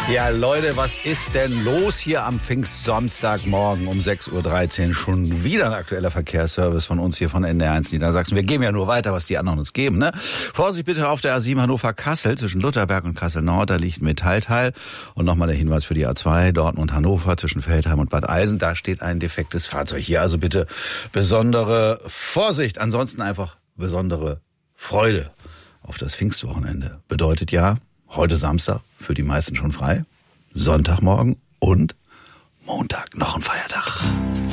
Ja, Leute, was ist denn los hier am Pfingstsamstagmorgen um 6.13 Uhr? Schon wieder ein aktueller Verkehrsservice von uns hier von NDR1 Niedersachsen. Wir geben ja nur weiter, was die anderen uns geben, ne? Vorsicht bitte auf der A7 Hannover-Kassel zwischen Lutherberg und Kassel-Nord. Da liegt ein Metallteil. Und nochmal der Hinweis für die A2 Dortmund-Hannover zwischen Veltheim und Bad Eisen. Da steht ein defektes Fahrzeug. Hier also bitte besondere Vorsicht. Ansonsten einfach besondere Freude auf das Pfingstwochenende. Bedeutet ja, heute Samstag, für die meisten schon frei, Sonntagmorgen und Montag noch ein Feiertag.